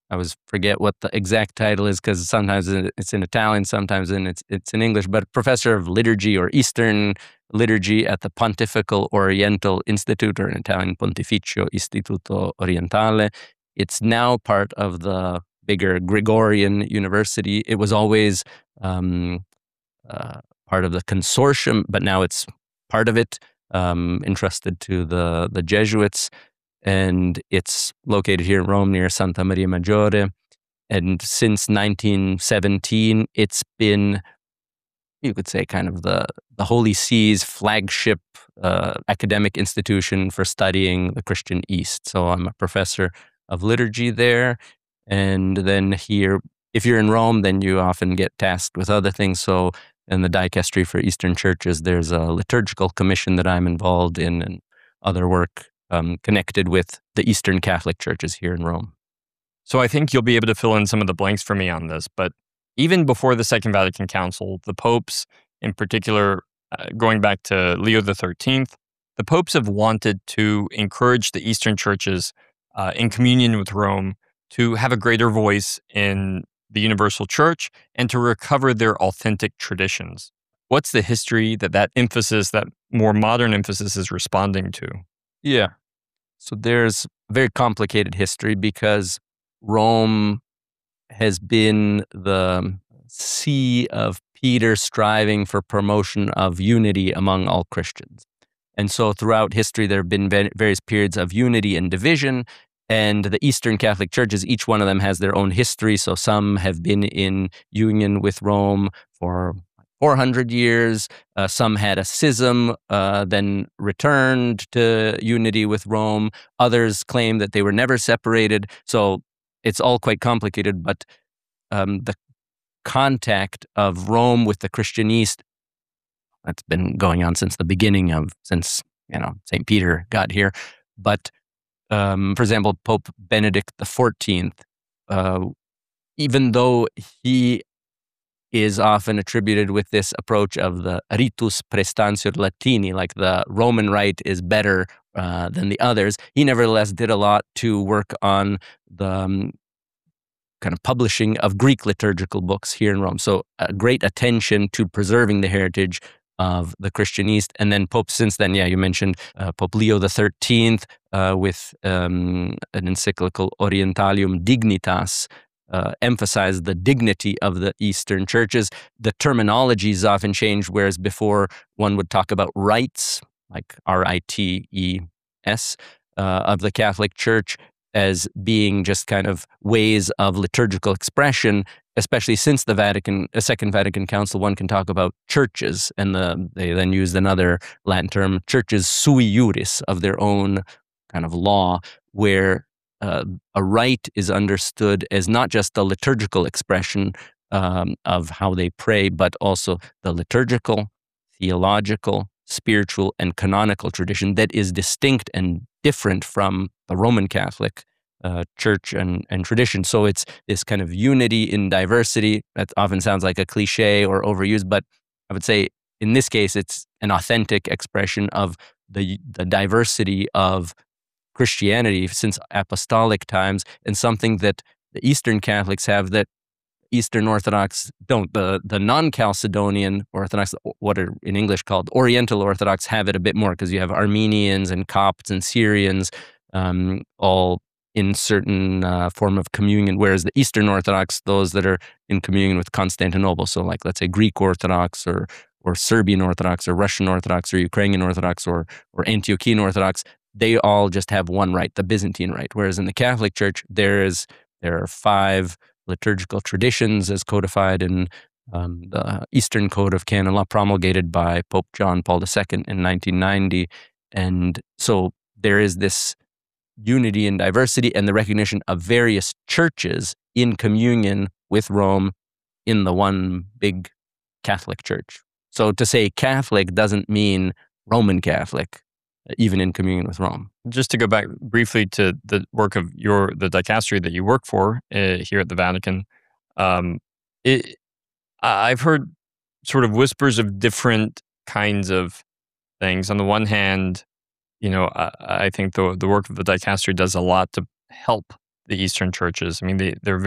I always forget what the exact title is because sometimes it's in Italian, sometimes it's in English, but professor of liturgy or Eastern liturgy at the Pontifical Oriental Institute, or in Italian Pontificio Istituto Orientale. It's now part of the bigger Gregorian University. It was always part of the consortium, but now it's part of it, entrusted to the Jesuits. And it's located here in Rome near Santa Maria Maggiore. And since 1917, it's been, you could say, kind of the Holy See's flagship academic institution for studying the Christian East. So I'm a professor of liturgy there. And then here, if you're in Rome, then you often get tasked with other things. So in the Dicastery for Eastern Churches, there's a liturgical commission that I'm involved in, and other work connected with the Eastern Catholic churches here in Rome. So I think you'll be able to fill in some of the blanks for me on this, but even before the Second Vatican Council, the popes, in particular, going back to Leo XIII, the popes have wanted to encourage the Eastern churches in communion with Rome to have a greater voice in the universal church and to recover their authentic traditions. What's the history that emphasis, that more modern emphasis, is responding to? Yeah. So there's a very complicated history because Rome has been the see of Peter striving for promotion of unity among all Christians. And so throughout history, there have been various periods of unity and division. And the Eastern Catholic churches, each one of them has their own history. So some have been in union with Rome for 400 years. Some had a schism, then returned to unity with Rome. Others claim that they were never separated. So it's all quite complicated, but the contact of Rome with the Christian East, that's been going on since the beginning since St. Peter got here. But for example, Pope Benedict XIV, even though he is often attributed with this approach of the ritus praestantior Latini, like the Roman rite is better than the others, he nevertheless did a lot to work on the kind of publishing of Greek liturgical books here in Rome. So a great attention to preserving the heritage of the Christian East. And then popes since then, you mentioned Pope Leo XIII with an encyclical Orientalium Dignitas, emphasized the dignity of the Eastern churches. The terminology is often changed, whereas before one would talk about rites, like rites, of the Catholic Church as being just kind of ways of liturgical expression. Especially since the Second Vatican Council, one can talk about churches, and they then used another Latin term, churches sui juris, of their own kind of law, where a rite is understood as not just the liturgical expression of how they pray, but also the liturgical, theological, spiritual, and canonical tradition that is distinct and different from the Roman Catholic church and tradition. So it's this kind of unity in diversity. That often sounds like a cliche or overused, but I would say in this case, it's an authentic expression of the diversity of Christianity since apostolic times, and something that the Eastern Catholics have that Eastern Orthodox don't. The non-Chalcedonian Orthodox, what are in English called Oriental Orthodox, have it a bit more because you have Armenians and Copts and Syrians all in certain form of communion, whereas the Eastern Orthodox, those that are in communion with Constantinople, so like let's say Greek Orthodox or Serbian Orthodox or Russian Orthodox or Ukrainian Orthodox or Antiochian Orthodox, they all just have one rite, the Byzantine rite. Whereas in the Catholic Church, there are 5 liturgical traditions as codified in the Eastern Code of Canon Law promulgated by Pope John Paul II in 1990. And so there is this unity and diversity and the recognition of various churches in communion with Rome in the one big Catholic Church. So to say Catholic doesn't mean Roman Catholic, even in communion with Rome. Just to go back briefly to the work of the dicastery that you work for here at the Vatican, I've heard sort of whispers of different kinds of things. On the one hand, I think the work of the dicastery does a lot to help the Eastern churches. I mean, they're